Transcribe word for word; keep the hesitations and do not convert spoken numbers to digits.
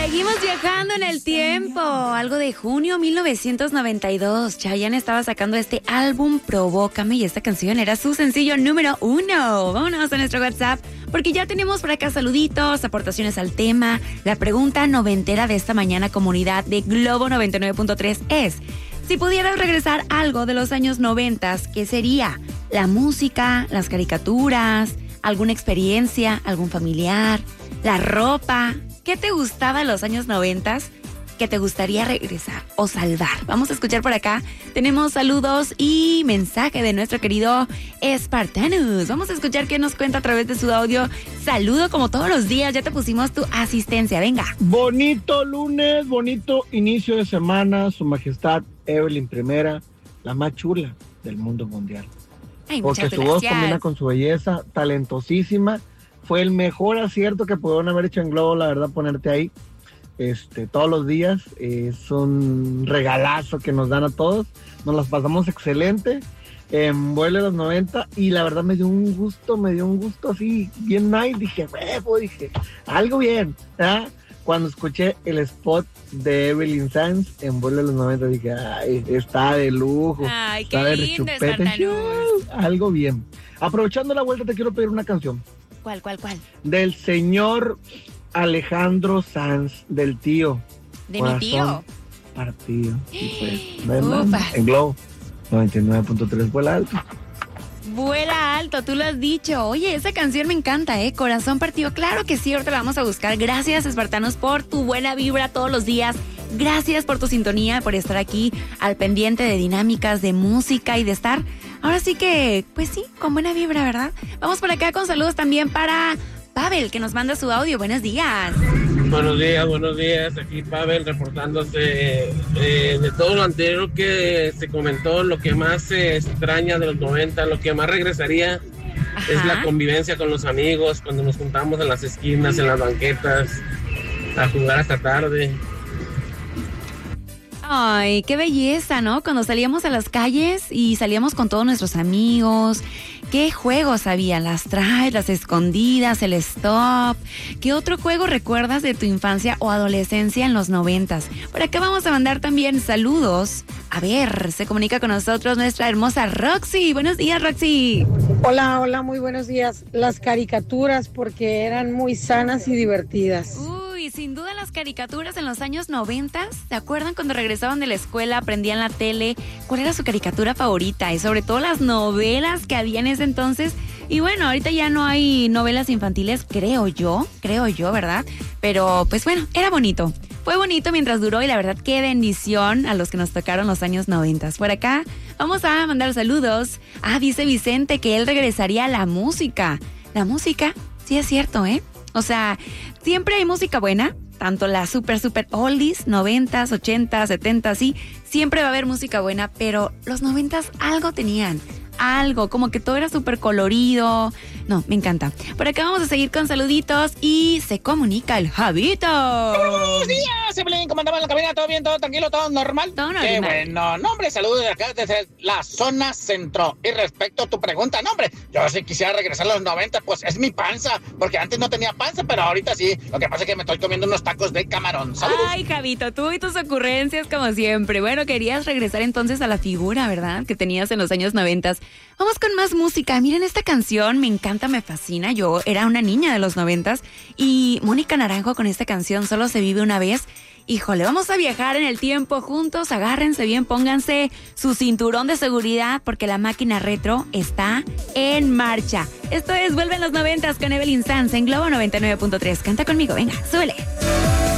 Seguimos viajando en el tiempo. Algo de junio mil novecientos noventa y dos. Chayanne estaba sacando este álbum Provócame y esta canción era su sencillo número uno. Vámonos a nuestro WhatsApp porque ya tenemos por acá saluditos, aportaciones al tema. La pregunta noventera de esta mañana, comunidad de Globo noventa y nueve punto tres, es: si pudieras regresar algo de los años noventas, ¿qué sería? ¿La música, las caricaturas, alguna experiencia, algún familiar, la ropa? ¿Qué te gustaba de los años noventas que te gustaría regresar o salvar? Vamos a escuchar por acá. Tenemos saludos y mensaje de nuestro querido Spartanus. Vamos a escuchar qué nos cuenta a través de su audio. Saludo como todos los días. Ya te pusimos tu asistencia. Venga. Bonito lunes, bonito inicio de semana. Su Majestad Evelyn Primera, la más chula del mundo mundial. Ay, porque muchas su gracias. voz combina con su belleza, talentosísima. Fue el mejor acierto que pudieron haber hecho en Globo, la verdad, ponerte ahí este, todos los días. Es un regalazo que nos dan a todos. Nos las pasamos excelente en Vuelo de los noventa y la verdad me dio un gusto, me dio un gusto así, bien nice. Dije, huevo, dije, algo bien. ¿eh? Cuando escuché el spot de Evelyn Sanz en Vuelo de los noventa, dije, ay, está de lujo. Ay, está qué de lindo, rechupete. Spartanus. Algo bien. Aprovechando la vuelta, te quiero pedir una canción. ¿Cuál, cuál, cuál? Del señor Alejandro Sanz, del tío. ¿De Corazón mi tío? Partido. Y pues, ¿verdad? Upa. En Globo noventa y nueve punto tres, vuela alto. Vuela alto, tú lo has dicho. Oye, esa canción me encanta, ¿eh? Corazón partido. Claro que sí, ahorita la vamos a buscar. Gracias, Espartanos, por tu buena vibra todos los días. Gracias por tu sintonía, por estar aquí al pendiente de dinámicas, de música y de estar, ahora sí que, pues sí, con buena vibra, ¿verdad? Vamos por acá con saludos también para Pavel, que nos manda su audio. Buenos días. Buenos días, buenos días. Aquí Pavel reportándose eh, de todo lo anterior que se comentó. Lo que más se extraña de los noventa, lo que más regresaría, ajá, es la convivencia con los amigos, cuando nos juntamos en las esquinas, en las banquetas, a jugar hasta tarde. Ay, qué belleza, ¿no? Cuando salíamos a las calles y salíamos con todos nuestros amigos. ¿Qué juegos había? Las traes, las escondidas, el stop. ¿Qué otro juego recuerdas de tu infancia o adolescencia en los noventas? Por acá vamos a mandar también saludos. A ver, se comunica con nosotros nuestra hermosa Roxy. Buenos días, Roxy. Hola, hola, muy buenos días. Las caricaturas, porque eran muy sanas y divertidas. Uy, sin duda las caricaturas en los años noventas. ¿Se acuerdan cuando regresaban de la escuela, aprendían la tele? ¿Cuál era su caricatura favorita? Y sobre todo las novelas que había en ese entonces. Y bueno, ahorita ya no hay novelas infantiles, creo yo, creo yo, ¿verdad? Pero pues bueno, era bonito. Fue bonito mientras duró y la verdad qué bendición a los que nos tocaron los años noventas. Por acá vamos a mandar saludos. Ah, dice Vicente que él regresaría a la música. La música, sí es cierto, ¿eh? O sea, siempre hay música buena, tanto la super, super oldies, noventas, ochentas, setentas, sí, siempre va a haber música buena, pero los noventas algo tenían. Algo, como que todo era súper colorido. No, me encanta. Por acá vamos a seguir con saluditos y se comunica el Javito. Buenos días, Evelyn, ¿cómo andaba en la cabina? ¿Todo bien, todo tranquilo, todo normal? Todo normal. Qué bueno. No, hombre, saludos de acá desde la zona centro. Y respecto a tu pregunta, no, hombre, yo sí quisiera regresar a los noventa, pues es mi panza, porque antes no tenía panza, pero ahorita sí. Lo que pasa es que me estoy comiendo unos tacos de camarón. Saludos. Ay, Javito, tú y tus ocurrencias como siempre. Bueno, querías regresar entonces a la figura, ¿verdad? Que tenías en los años noventas. Vamos con más música. Miren esta canción, me encanta, me fascina. Yo era una niña de los noventas y Mónica Naranjo con esta canción, Solo se vive una vez. Híjole, vamos a viajar en el tiempo juntos. Agárrense bien, pónganse su cinturón de seguridad porque la máquina retro está en marcha. Esto es Vuelven los noventas con Evelyn Sanz en Globo noventa y nueve punto tres. Canta conmigo, venga, súbele.